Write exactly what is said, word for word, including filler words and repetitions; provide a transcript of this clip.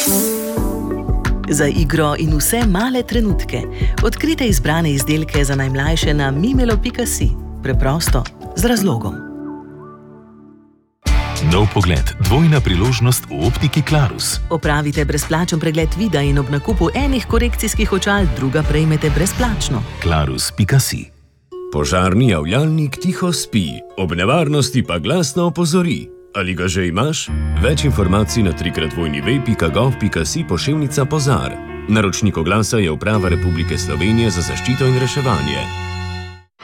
Za igro in vse male trenutke. Odkrite izbrane izdelke za najmlajše na mimelo pika si. Preprosto, z razlogom. Nov pogled, dvojna priložnost v optiki Clarus. Opravite brezplačen pregled vida in ob nakupu enih korekcijskih očal druga prejmete brezplačno. Clarus pika si. Požarni javljalnik tiho spi, ob nevarnosti pa glasno opozori. Ali ga že imaš? Več informacij na trikrat dvojni ve pika gov pika si poševnica Pozar. Naročnik oglasa je Uprava Republike Slovenije za zaščito in reševanje.